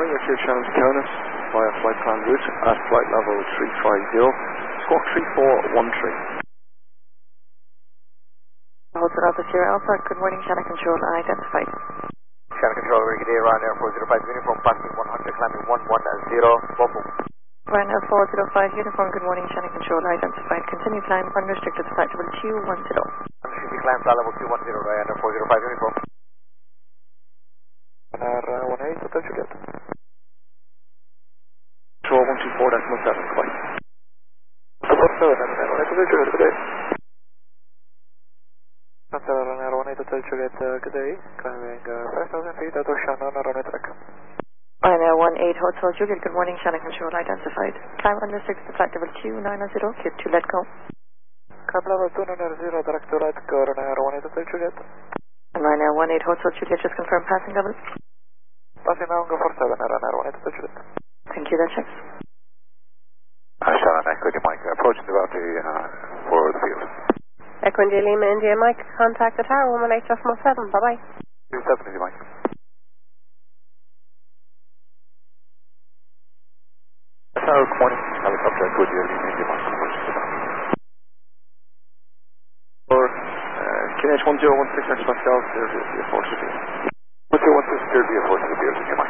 morning, you're clear channel to Kaunas via flight plan route at flight level 350, squawk 3413. Hotel Alpha Sierra Alpha, good morning, channel control identified. Channel control, very good day, Ryanair 405 uniform, passing 100, climbing 110, Bobo. Ryanair 405 uniform, good morning, channel control identified. Continue climb unrestricted flight level 210. Unrestricted climb flight level 210, Ryanair 405 uniform. Ryanair 18, Hotel Juliet. Control 124.7, goodbye. 147, Ryanair 18, Hotel Juliet, good day. Ryanair 18, Hotel Juliet, good day. Climbing 5,000 feet out of Shannon, runway track. Ryanair 18 Hotel Juliet, good morning, channel control identified. Climb unrestricted flight level 290, clear to let go. Climb level 290, direct to let go, Ryanair 18, Hotel Juliet. And Ryanair 18 Hotel Juliet, just confirm passing level. Passing now, go for 7, Ryanair 18, Hotel Juliet. Thank you, that checks. Shannon, Echo India Mike, approaching the boundary for the field. Echo India Lima, India Mike, contact the tower, 118.7, bye-bye. 27, India Mike. Hello, good morning, helicopter, good year, India Mike, approaching the boundary. For QNH 1016 Pascal, clear via 4 to the field. 1016, clear via 4 to the field, India Mike.